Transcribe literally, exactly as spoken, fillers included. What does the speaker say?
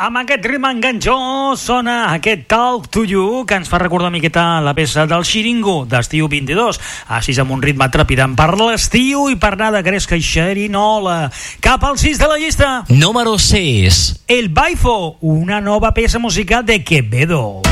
Amb aquest ritme enganxó sona aquest Talk to You, que ens fa recordar una miqueta la peça del Xiringo d'estiu vint-i-dos. Així amb un ritme trepidant per l'estiu i per nada gresca i xerinola. Cap al sis de la llista. Número sis. El Baifo, una nova peça musical de Quevedo.